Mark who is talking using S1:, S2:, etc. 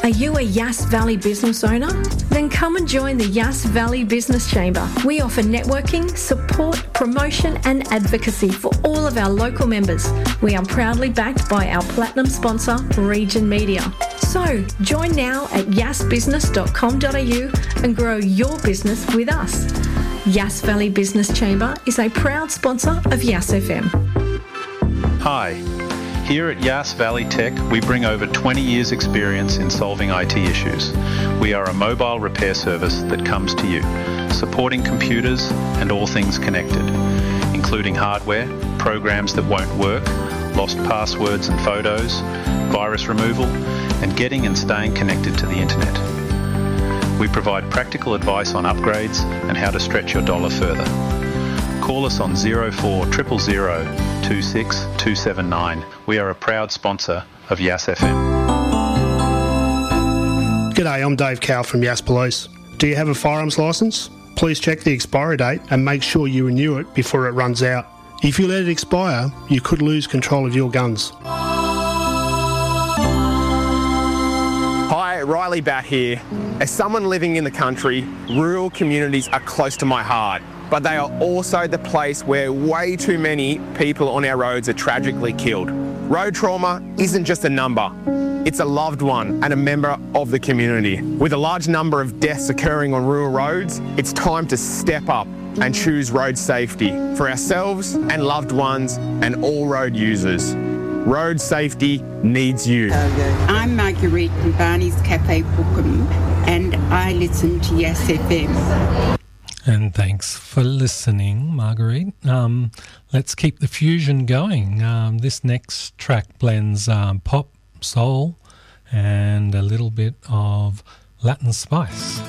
S1: Are you a Yass Valley business owner? Then come and join the Yass Valley Business Chamber. We offer networking, support, promotion and advocacy for all of our local members. We are proudly backed by our platinum sponsor, Region Media. So, join now at yassbusiness.com.au and grow your business with us. Yass Valley Business Chamber is a proud sponsor of Yass FM.
S2: Hi. Here at Yass Valley Tech, we bring over 20 years' experience in solving IT issues. We are a mobile repair service that comes to you, supporting computers and all things connected, including hardware, programs that won't work, lost passwords and photos, virus removal, and getting and staying connected to the internet. We provide practical advice on upgrades and how to stretch your dollar further. Call us on 0400 26279. We are a proud sponsor of Yass FM.
S3: G'day, I'm Dave Cowell from Yass Police. Do you have a firearms licence? Please check the expiry date and make sure you renew it before it runs out. If you let it expire, you could lose control of your guns.
S4: Hi, Riley Batt here. As someone living in the country, rural communities are close to my heart, but they are also the place where way too many people on our roads are tragically killed. Road trauma isn't just a number, it's a loved one and a member of the community. With a large number of deaths occurring on rural roads, it's time to step up and choose road safety for ourselves and loved ones and all road users. Road safety needs you.
S5: I'm Marguerite from Barney's Cafe Bookham and I listen to Yass FM.
S6: And thanks for listening, Marguerite. Let's keep the fusion going. This next track blends pop, soul and a little bit of Latin spice.